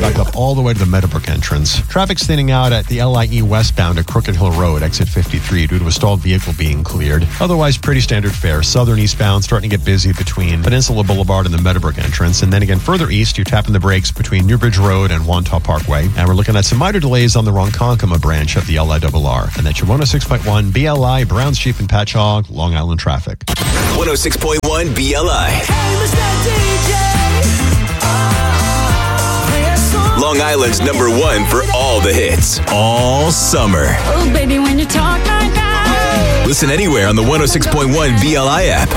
backed up all the way to the Meadowbrook entrance. Traffic thinning out at the LIE westbound at Crooked Hill Road, exit 53, due to a stalled vehicle being cleared. Otherwise, pretty standard fare. Southern eastbound starting to get busy between Peninsula Boulevard and the Meadowbrook entrance. And then again, further east, you're tapping the brakes between Newbridge Road and Wantagh Parkway. And we're looking at some minor delays on the Ronkonkoma branch of the LIRR. And that's your 106.1 BLI, Browns, Sheep, and Patchogue, Long Island traffic. 106.1 BLI. Hey, Mr. DJ. Long Island's number one for all the hits, all summer. Oh, baby, when you talk like that. Listen anywhere on the 106.1 BLI app.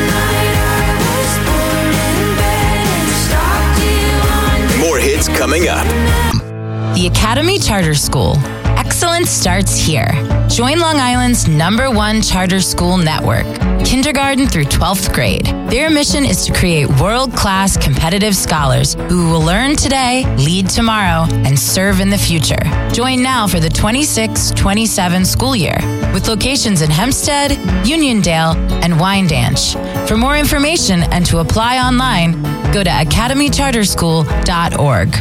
More hits coming up. The Academy Charter School. Excellence starts here. Join Long Island's #1 charter school network, kindergarten through 12th grade. Their mission is to create world-class competitive scholars who will learn today, lead tomorrow, and serve in the future. Join now for the 26-27 school year, with locations in Hempstead, Uniondale, and Wyandanch. For more information and to apply online, go to academycharterschool.org.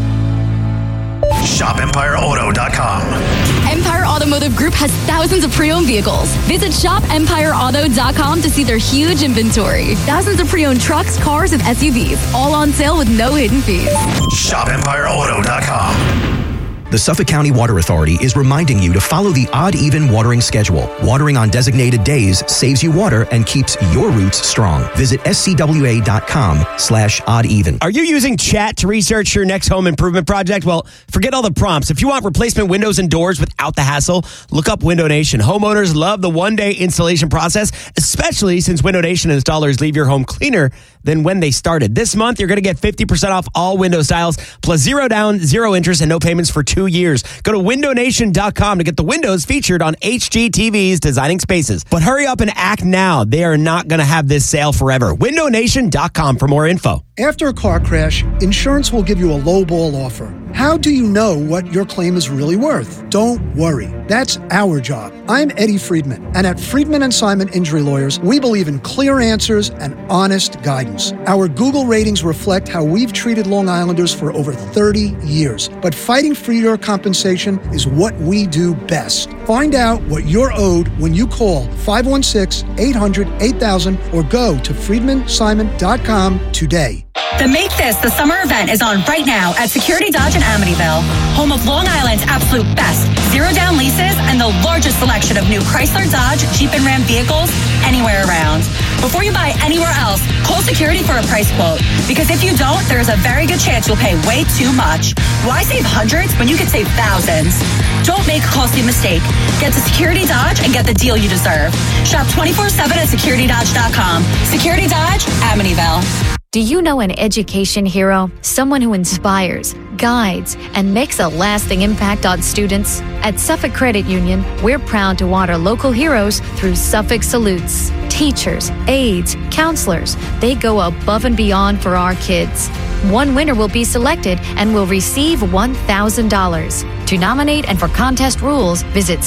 ShopEmpireAuto.com. Empire Automotive Group has thousands of pre-owned vehicles. Visit ShopEmpireAuto.com to see their huge inventory. Thousands of pre-owned trucks, cars, and SUVs, all on sale with no hidden fees. ShopEmpireAuto.com. The Suffolk County Water Authority is reminding you to follow the odd-even watering schedule. Watering on designated days saves you water and keeps your roots strong. Visit scwa.com/odd-even. Are you using chat to research your next home improvement project? Well, forget all the prompts. If you want replacement windows and doors without the hassle, look up Window Nation. Homeowners love the one-day installation process, especially since Window Nation installers leave your home cleaner than when they started. This month, you're going to get 50% off all window styles, plus 0 down, 0 interest, and no payments for 2 years. Go to windownation.com to get the windows featured on HGTV's Designing Spaces. But hurry up and act now. They are not going to have this sale forever. Windownation.com for more info. After a car crash, insurance will give you a lowball offer. How do you know what your claim is really worth? Don't worry. That's our job. I'm Eddie Friedman, and at Friedman & Simon Injury Lawyers, we believe in clear answers and honest guidance. Our Google ratings reflect how we've treated Long Islanders for over 30 years. But fighting for your compensation is what we do best. Find out what you're owed when you call 516-800-8000 or go to friedmansimon.com today. The Make This the Summer event is on right now at Security Dodge in Amityville, home of Long Island's absolute best 0 down leases and the largest selection of new Chrysler, Dodge, Jeep, and Ram vehicles anywhere around. Before you buy anywhere else, call Security for a price quote, because if you don't, there's a very good chance you'll pay way too much. Why save hundreds when you could save thousands? Don't make a costly mistake. Get to Security Dodge and get the deal you deserve. Shop 24/7 at securitydodge.com. Security Dodge, Amityville. Do you know an education hero? Someone who inspires, guides, and makes a lasting impact on students? At Suffolk Credit Union, we're proud to honor local heroes through Suffolk Salutes. Teachers, aides, counselors, they go above and beyond for our kids. One winner will be selected and will receive $1,000. To nominate and for contest rules, visit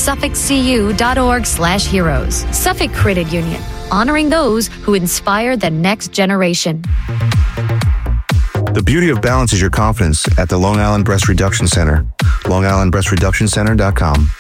suffolkcu.org/heroes. Suffolk Credit Union, honoring those who inspire the next generation. The beauty of balance is your confidence at the Long Island Breast Reduction Center. LongIslandBreastReductionCenter.com.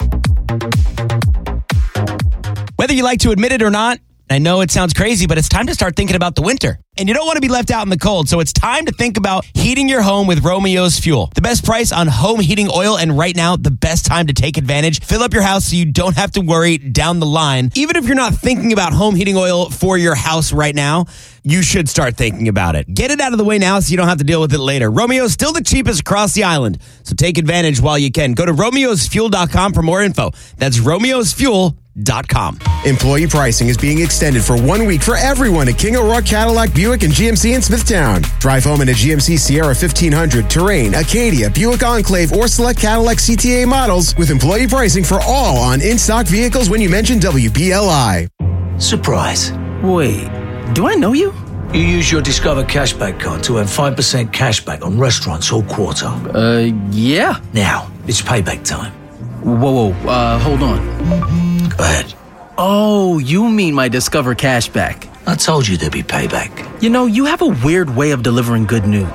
Whether you like to admit it or not, I know it sounds crazy, but it's time to start thinking about the winter. And you don't want to be left out in the cold, so it's time to think about heating your home with Romeo's Fuel. The best price on home heating oil, and right now, the best time to take advantage. Fill up your house so you don't have to worry down the line. Even if you're not thinking about home heating oil for your house right now, you should start thinking about it. Get it out of the way now so you don't have to deal with it later. Romeo's still the cheapest across the island, so take advantage while you can. Go to Romeo'sFuel.com for more info. That's Romeo'sFuel.com. Employee pricing is being extended for 1 week for everyone at King O'Rourke Cadillac Buick and GMC in Smithtown. Drive home in a GMC Sierra 1500, Terrain, Acadia, Buick Enclave, or select Cadillac CTA models with employee pricing for all on in-stock vehicles when you mention WBLI. Surprise. Wait, do I know you? You use your Discover Cashback card to earn 5% cashback on restaurants all quarter. Yeah. Now, it's payback time. Whoa, hold on. Go ahead. Oh, you mean my Discover Cashback. I told you there'd be payback. You know, you have a weird way of delivering good news.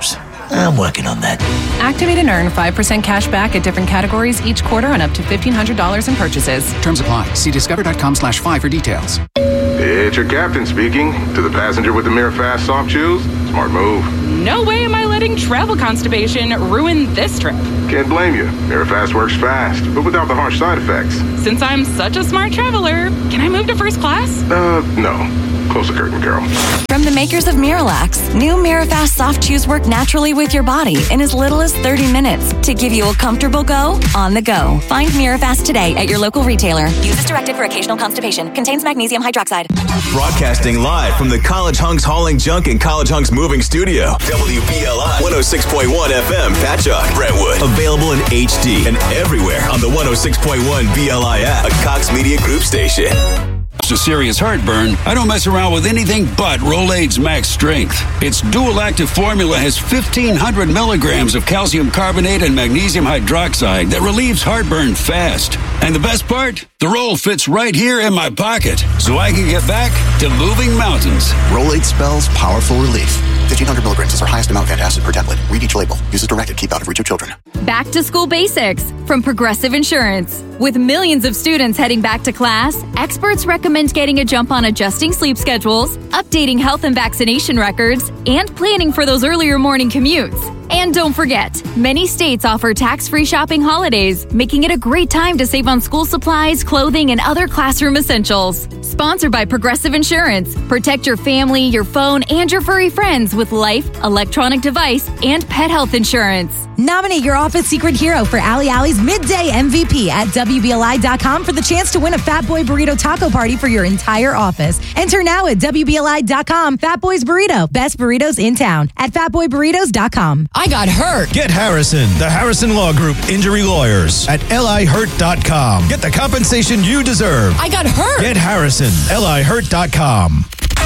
I'm working on that. Activate and earn 5% cash back at different categories each quarter on up to $1,500 in purchases. Terms apply. See discover.com/5 for details. It's your captain speaking. To the passenger with the MiraFast soft chews, smart move. No way am I letting travel constipation ruin this trip. Can't blame you. MiraFast works fast, but without the harsh side effects. Since I'm such a smart traveler, can I move to first class? No. Close the curtain, Carol. From the makers of Miralax, new MiraFast soft chews work naturally with your body in as little as 30 minutes to give you a comfortable go on the go. Find MiraFast today at your local retailer. Use as directed for occasional constipation. Contains magnesium hydroxide. Broadcasting live from the College Hunks Hauling Junk and College Hunks Moving Studio. WBLI 106.1 FM, Patchogue, Brentwood. Available in HD and everywhere on the 106.1 BLI app, a Cox Media Group station. It's a serious heartburn. I don't mess around with anything but Rolaids Max Strength. Its dual active formula has 1,500 milligrams of calcium carbonate and magnesium hydroxide that relieves heartburn fast. And the best part? The roll fits right here in my pocket, so I can get back to moving mountains. Rolaids spells powerful relief. 1,500 milligrams is our highest amount of antacid per tablet. Read each label. Use as directed. Keep out of reach of children. Back to school basics from Progressive Insurance. With millions of students heading back to class, experts recommend getting a jump on adjusting sleep schedules, updating health and vaccination records, and planning for those earlier morning commutes. And don't forget, many states offer tax-free shopping holidays, making it a great time to save on school supplies, clothing, and other classroom essentials. Sponsored by Progressive Insurance. Protect your family, your phone, and your furry friends with life, electronic device, and pet health insurance. Nominate your office secret hero for Ali Ali's Midday MVP at WBLI.com for the chance to win a Fat Boy Burrito Taco Party for your entire office. Enter now at WBLI.com. Fat Boy's Burrito. Best burritos in town at fatboyburritos.com. I got hurt. Get Harrison, the Harrison Law Group Injury Lawyers at LIHurt.com. Get the compensation you deserve. I got hurt. Get Harrison, LIHurt.com.